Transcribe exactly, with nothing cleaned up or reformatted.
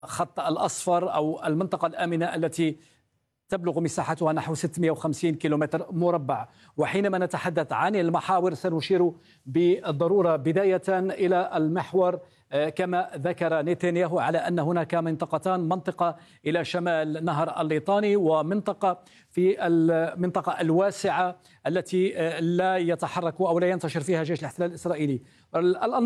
خط الأصفر أو المنطقة الآمنة التي تبلغ مساحتها نحو ستمئة وخمسين كيلومتر مربع. وحينما نتحدث عن المحاور سنشير بالضرورة بداية إلى المحور كما ذكر نتنياهو على أن هناك منطقتان، منطقة إلى شمال نهر الليطاني ومنطقة في المنطقة الواسعة التي لا يتحرك أو لا ينتشر فيها جيش الاحتلال الإسرائيلي.